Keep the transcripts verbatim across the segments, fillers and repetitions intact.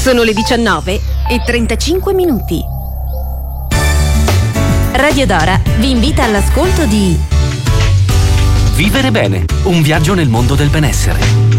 Sono le diciannove e trentacinque minuti. Radio Dora vi invita all'ascolto di Vivere bene, un viaggio nel mondo del benessere.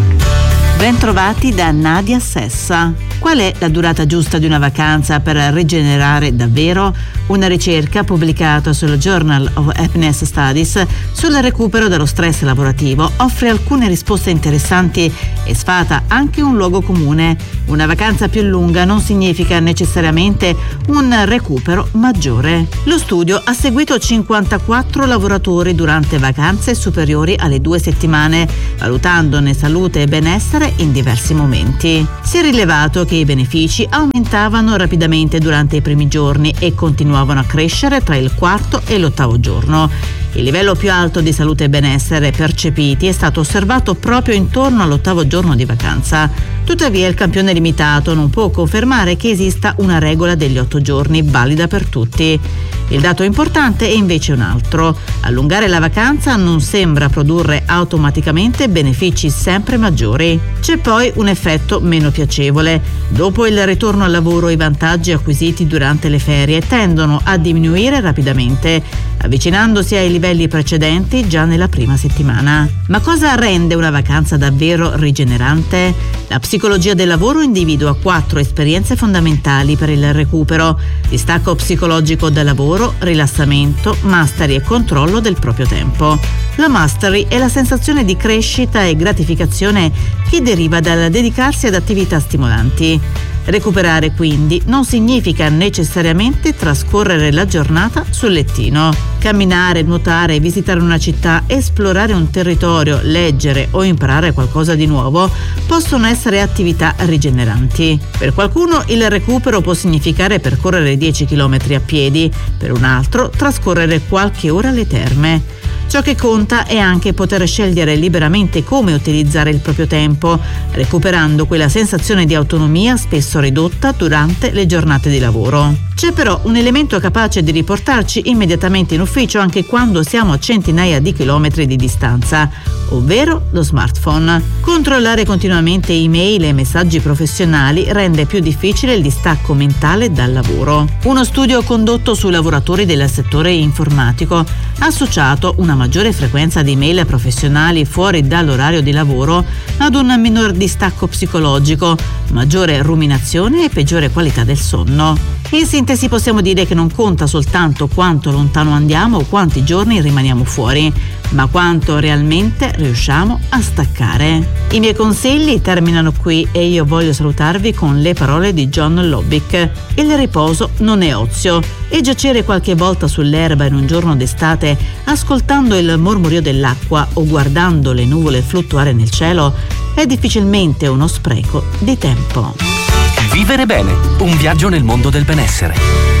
Bentrovati da Nadia Sessa. Qual è la durata giusta di una vacanza per rigenerare davvero? Una ricerca pubblicata sul Journal of Happiness Studies sul recupero dallo stress lavorativo offre alcune risposte interessanti e sfata anche un luogo comune. Una vacanza più lunga non significa necessariamente un recupero maggiore. Lo studio ha seguito cinquantaquattro lavoratori durante vacanze superiori alle due settimane, valutandone salute e benessere in diversi momenti. Si è rilevato che i benefici aumentavano rapidamente durante i primi giorni e continuavano a crescere tra il quarto e l'ottavo giorno. Il livello più alto di salute e benessere percepiti è stato osservato proprio intorno all'ottavo giorno di vacanza. Tuttavia il campione limitato non può confermare che esista una regola degli otto giorni valida per tutti. Il dato importante è invece un altro. Allungare la vacanza non sembra produrre automaticamente benefici sempre maggiori. C'è poi un effetto meno piacevole. Dopo il ritorno al lavoro i vantaggi acquisiti durante le ferie tendono a diminuire rapidamente, avvicinandosi ai livelli precedenti già nella prima settimana. Ma cosa rende una vacanza davvero rigenerante? La psicologia del lavoro individua quattro esperienze fondamentali per il recupero: distacco psicologico dal lavoro, rilassamento, mastery e controllo del proprio tempo. La mastery è la sensazione di crescita e gratificazione che deriva dal dedicarsi ad attività stimolanti. Recuperare quindi non significa necessariamente trascorrere la giornata sul lettino. Camminare, nuotare, visitare una città, esplorare un territorio, leggere o imparare qualcosa di nuovo possono essere attività rigeneranti. Per qualcuno il recupero può significare percorrere dieci chilometri a piedi, per un altro trascorrere qualche ora alle terme. Ciò che conta è anche poter scegliere liberamente come utilizzare il proprio tempo, recuperando quella sensazione di autonomia spesso ridotta durante le giornate di lavoro. C'è però un elemento capace di riportarci immediatamente in ufficio anche quando siamo a centinaia di chilometri di distanza, ovvero lo smartphone. Controllare continuamente email e messaggi professionali rende più difficile il distacco mentale dal lavoro. Uno studio condotto su lavoratori del settore informatico ha associato una maggiore frequenza di email professionali fuori dall'orario di lavoro ad un minor distacco psicologico, maggiore ruminazione e peggiore qualità del sonno. In sintesi possiamo dire che non conta soltanto quanto lontano andiamo o quanti giorni rimaniamo fuori, ma quanto realmente riusciamo a staccare. I miei consigli terminano qui e io voglio salutarvi con le parole di John Lobbick. Il riposo non è ozio e giacere qualche volta sull'erba in un giorno d'estate, ascoltando il mormorio dell'acqua o guardando le nuvole fluttuare nel cielo, è difficilmente uno spreco di tempo. Vivere bene, un viaggio nel mondo del benessere.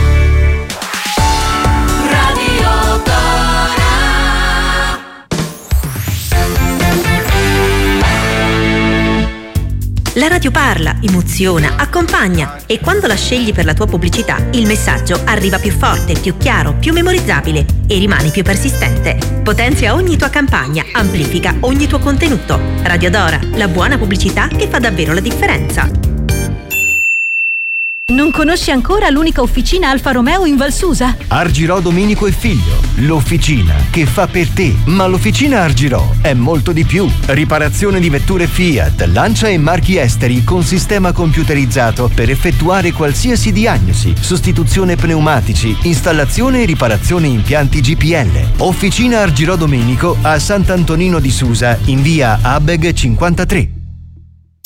Radio Dora. La radio parla, emoziona, accompagna e quando la scegli per la tua pubblicità, il messaggio arriva più forte, più chiaro, più memorizzabile e rimane più persistente. Potenzia ogni tua campagna, amplifica ogni tuo contenuto. Radio Dora, la buona pubblicità che fa davvero la differenza. Non conosci ancora l'unica officina Alfa Romeo in Valsusa? Argirò Domenico e Figlio, l'officina che fa per te. Ma l'officina Argirò è molto di più. Riparazione di vetture Fiat, Lancia e marchi esteri con sistema computerizzato per effettuare qualsiasi diagnosi, sostituzione pneumatici, installazione e riparazione impianti G P L. Officina Argirò Domenico a Sant'Antonino di Susa in via Abeg cinquantatré.